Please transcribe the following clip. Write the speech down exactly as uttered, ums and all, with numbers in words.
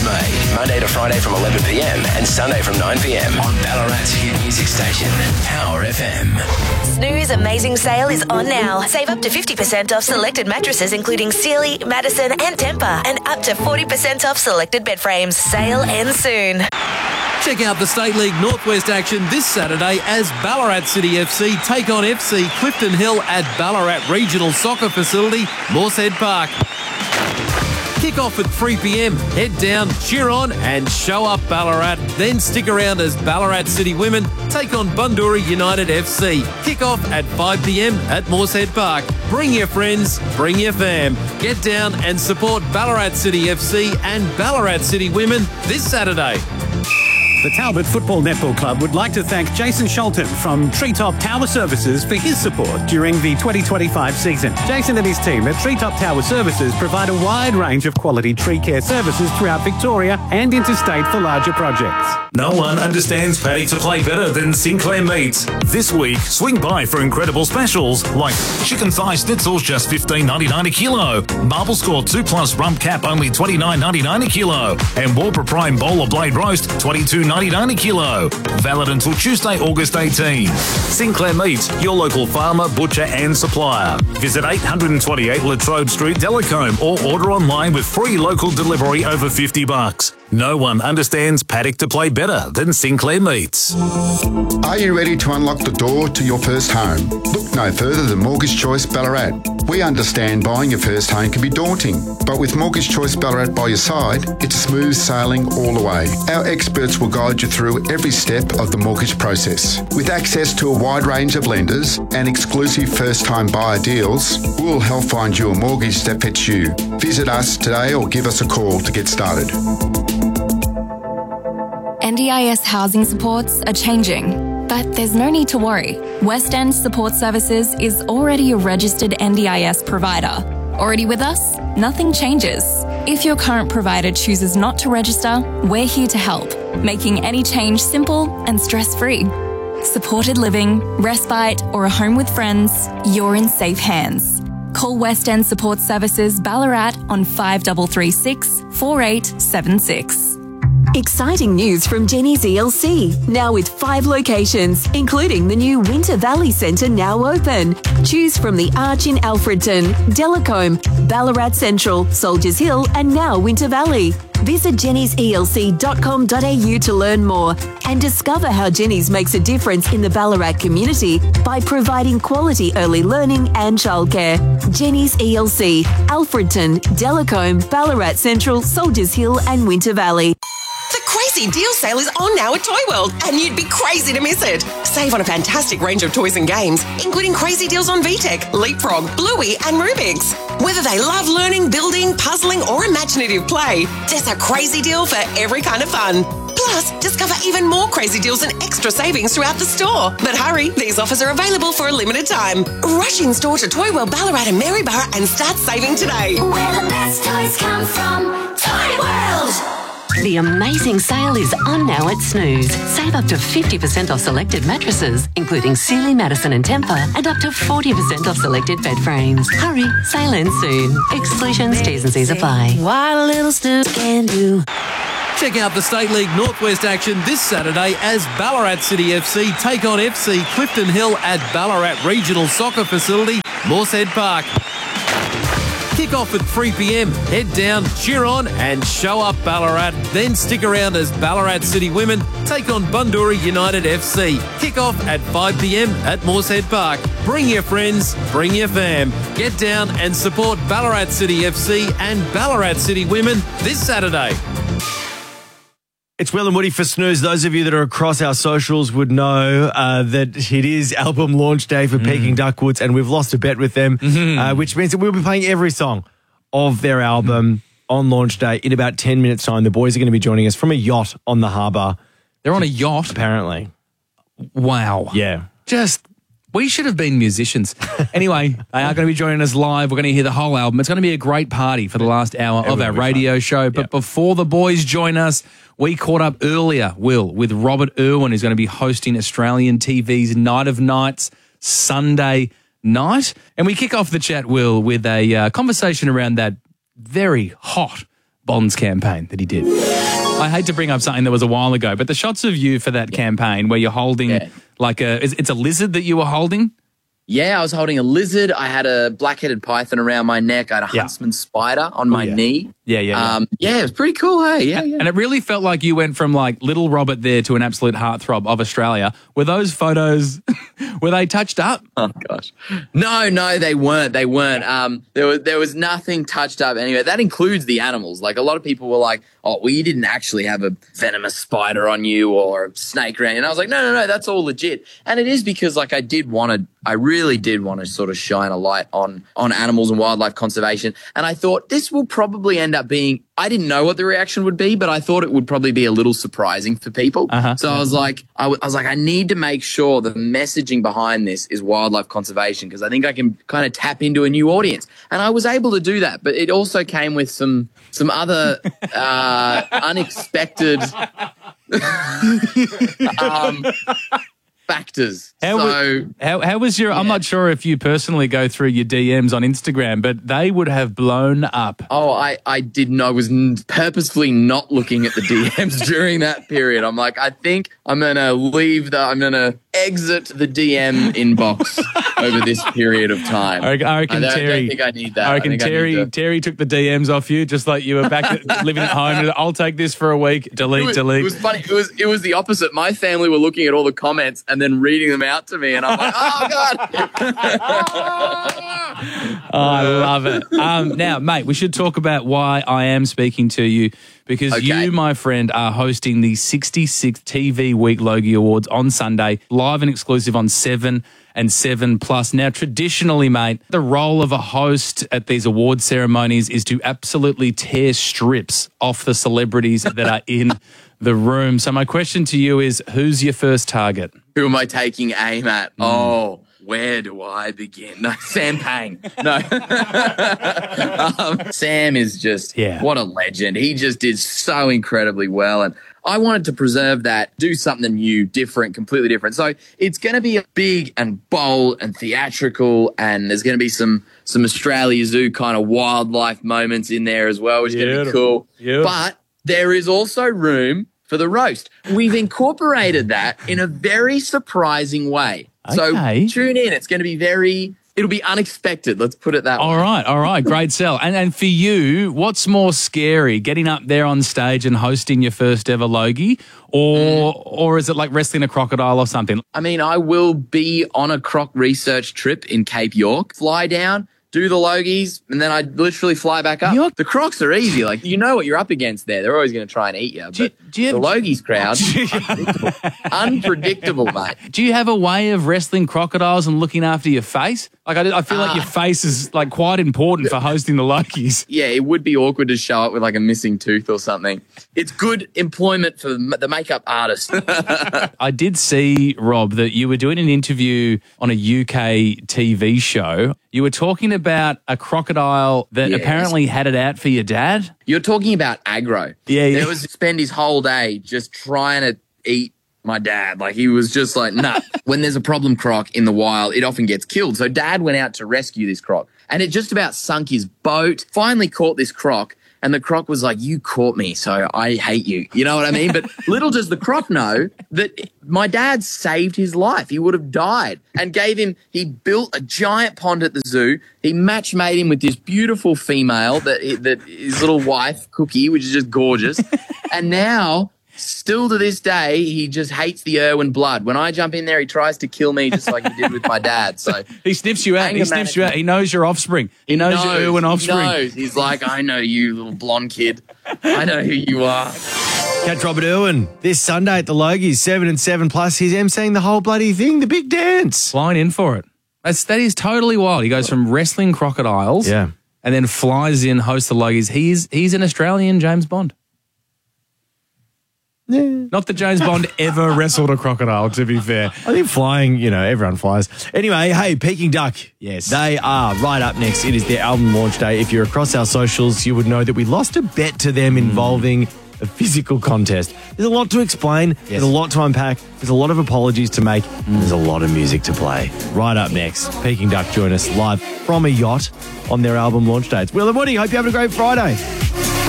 is made Monday to Friday from eleven p m and Sunday from nine p m on Ballarat's hit music station, Power F M. Snooze Amazing Sale is on now. Save up to fifty percent off selected mattresses including Sealy, Madison and Tempur, and up to forty percent off selected bed frames. Sale ends soon. Check out the State League Northwest action this Saturday as Ballarat City F C take on F C Clifton Hill at Ballarat Regional Soccer Facility, Moorshead Park. Kick off at three p m. Head down, cheer on and show up Ballarat. Then stick around as Ballarat City Women take on Bundoora United F C. Kick off at five p m at Moorshead Park. Bring your friends, bring your fam. Get down and support Ballarat City F C and Ballarat City Women this Saturday. The Talbot Football Netball Club would like to thank Jason Sholton from Treetop Tower Services for his support during the twenty twenty-five season. Jason and his team at Treetop Tower Services provide a wide range of quality tree care services throughout Victoria and interstate for larger projects. No one understands paddock to play better than Sinclair Meats. This week, swing by for incredible specials like chicken thigh schnitzels just fifteen ninety-nine a kilo, Marble Score two plus rump cap only twenty-nine ninety-nine a kilo, and Warper Prime Bowler Blade Roast twenty-two ninety-nine a kilo. Valid until Tuesday, August eighteenth. Sinclair Meats, your local farmer, butcher and supplier. Visit eight twenty-eight Latrobe Street, Delacombe, or order online with free local delivery over fifty bucks. No one understands paddock to play better than Sinclair Meats. Are you ready to unlock the door to your first home? Look no further than Mortgage Choice Ballarat. We understand buying your first home can be daunting, but with Mortgage Choice Ballarat by your side, it's smooth sailing all the way. Our experts will guide you through every step of the mortgage process. With access to a wide range of lenders and exclusive first-time buyer deals, we'll help find you a mortgage that fits you. Visit us today or give us a call to get started. N D I S housing supports are changing, but there's no need to worry. West End Support Services is already a registered N D I S provider. Already with us? Nothing changes. If your current provider chooses not to register, we're here to help, making any change simple and stress-free. Supported living, respite, or a home with friends, you're in safe hands. Call West End Support Services Ballarat on five three three six, four eight seven six. Exciting news from Jenny's E L C, now with five locations, including the new Winter Valley Centre now open. Choose from the Arch in Alfredton, Delacombe, Ballarat Central, Soldiers Hill and now Winter Valley. Visit jennys e l c dot com dot a u to learn more and discover how Jenny's makes a difference in the Ballarat community by providing quality early learning and childcare. Jenny's E L C, Alfredton, Delacombe, Ballarat Central, Soldiers Hill and Winter Valley. The Crazy Deal Sale is on now at Toy World, and you'd be crazy to miss it. Save on a fantastic range of toys and games, including crazy deals on V TEC, Leapfrog, Bluey and Rubik's. Whether they love learning, building, puzzling or imaginative play, there's a crazy deal for every kind of fun. Plus, discover even more crazy deals and extra savings throughout the store. But hurry, these offers are available for a limited time. Rush in store to Toy World Ballarat and Maryborough and start saving today. Where the best toys come from, Toy World! The amazing sale is on now at Snooze. Save up to fifty percent off selected mattresses, including Sealy, Madison and Tempur, and up to forty percent off selected bed frames. Hurry, sale ends soon. Exclusions, T's and C's apply. What a little Snooze can do. Check out the State League Northwest action this Saturday as Ballarat City F C take on F C Clifton Hill at Ballarat Regional Soccer Facility, Moorshead Park. Kick off at three p m. Head down, cheer on and show up Ballarat. Then stick around as Ballarat City Women take on Bundoora United F C. Kick off at five p m at Moorshead Park. Bring your friends, bring your fam. Get down and support Ballarat City F C and Ballarat City Women this Saturday. It's Will and Woody for Snooze. Those of you that are across our socials would know uh, that it is album launch day for mm. Peking Duckwoods, and we've lost a bet with them, mm-hmm. uh, which means that we'll be playing every song of their album mm. on launch day in about ten minutes' time. The boys are going to be joining us from a yacht on the harbour. They're on a yacht? Apparently. Wow. Yeah. Just... We should have been musicians. Anyway, they are going to be joining us live. We're going to hear the whole album. It's going to be a great party for the last hour Everyone of our radio fun. show. But yep. before the boys join us, we caught up earlier, Will, with Robert Irwin, who's going to be hosting Australian T V's Night of Nights Sunday night. And we kick off the chat, Will, with a uh, conversation around that very hot Bond's campaign that he did. I hate to bring up something that was a while ago, but the shots of you for that yeah. campaign where you're holding yeah. like a, it's a lizard that you were holding? Yeah, I was holding a lizard. I had a black-headed python around my neck. I had a yeah. huntsman spider on my oh, yeah. knee. Yeah, yeah, yeah. Um, yeah, it was pretty cool, hey? Yeah, yeah. And it really felt like you went from like little Robert there to an absolute heartthrob of Australia. Were those photos, were they touched up? Oh, gosh. No, no, they weren't. They weren't. Um, there was, there was nothing touched up anyway. That includes the animals. Like a lot of people were like, oh, well, you didn't actually have a venomous spider on you or a snake around you. And I was like, no, no, no, that's all legit. And it is because like I did want to, I really did want to sort of shine a light on, on animals and wildlife conservation. And I thought this will probably end up being, I didn't know what the reaction would be, but I thought it would probably be a little surprising for people. Uh-huh. So I was like, I, w- I was like, I need to make sure the messaging behind this is wildlife conservation because I think I can kind of tap into a new audience. And I was able to do that, but it also came with some, some other, uh, unexpected, um, factors. How, so, was, how, how was your, yeah. I'm not sure if you personally go through your D Ms on Instagram, but they would have blown up. Oh, I, I didn't. I was purposefully not looking at the D Ms during that period. I'm like, I think I'm going to leave the, I'm going to exit the D M inbox over this period of time. I reckon, I reckon I don't, Terry, I don't think I need that. I reckon I Terry, I to... Terry took the D Ms off you just like you were back at, living at home. I'll take this for a week. Delete, it was, delete. It was funny. It was, it was the opposite. My family were looking at all the comments and then reading them out to me and I'm like, oh, God. Oh, I love it. Um, now, mate, we should talk about why I am speaking to you because okay. you, my friend, are hosting the sixty-sixth T V Week Logie Awards on Sunday, live and exclusive on seven and seven Plus. Now, traditionally, mate, the role of a host at these award ceremonies is to absolutely tear strips off the celebrities that are in the room. So my question to you is, who's your first target? Who am I taking aim at? Mm. Oh, where do I begin? No, Sam Pang. No. um, Sam is just, yeah. what a legend. He just did so incredibly well. And I wanted to preserve that, do something new, different, completely different. So it's going to be big and bold and theatrical, and there's going to be some some Australia Zoo kind of wildlife moments in there as well, which is going to be cool. Yeah. But there is also room for the roast. We've incorporated that in a very surprising way. Okay. So tune in. It's going to be very... It'll be unexpected. Let's put it that all way. All right, all right. Great sell. And and for you, what's more scary, getting up there on stage and hosting your first ever Logie, or mm. or is it like wrestling a crocodile or something? I mean, I will be on a croc research trip in Cape York, fly down, do the Logies, and then I literally fly back up. York? The crocs are easy. Like, you know what you're up against there. They're always going to try and eat you. But do you, do you the have, Logies crowd, unpredictable. unpredictable, mate. Do you have a way of wrestling crocodiles and looking after your face? Like, I, I feel uh, like your face is like quite important for hosting the Logies. Yeah, it would be awkward to show up with like a missing tooth or something. It's good employment for the makeup artist. I did see, Rob, that you were doing an interview on a U K T V show. You were talking about a crocodile that yes. apparently had it out for your dad. You're talking about aggro. Yeah, yeah. There was spend his whole day just trying to eat my dad. Like, he was just like, nah. When there's a problem croc in the wild, it often gets killed. So dad went out to rescue this croc, and it just about sunk his boat. Finally caught this croc, and the croc was like, you caught me, so I hate you. You know what I mean? But little does the croc know that my dad saved his life. He would have died, and gave him, he built a giant pond at the zoo. He match made him with this beautiful female, that, that his little wife, Cookie, which is just gorgeous. And now, still to this day, he just hates the Irwin blood. When I jump in there, he tries to kill me just like he did with my dad. So he sniffs you out. He sniffs management. you out. He knows your offspring. He knows, he knows your Irwin offspring. He knows. He's like, I know you, little blonde kid. I know who you are. Catch Robert Irwin this Sunday at the Logies, seven and seven plus. He's emceeing the whole bloody thing, the big dance. Flying in for it. That's, that is totally wild. He goes from wrestling crocodiles, yeah, and then flies in, hosts the Logies. He's he's an Australian James Bond. Yeah. Not that James Bond ever wrestled a crocodile, to be fair. I think flying, you know, everyone flies. Anyway, hey, Peking Duck. Yes. They are right up next. It is their album launch day. If you're across our socials, you would know that we lost a bet to them involving mm. a physical contest. There's a lot to explain. Yes. There's a lot to unpack. There's a lot of apologies to make. Mm. There's a lot of music to play. Right up next, Peking Duck join us live from a yacht on their album launch day. It's Will and Woody. Hope you have a great Friday.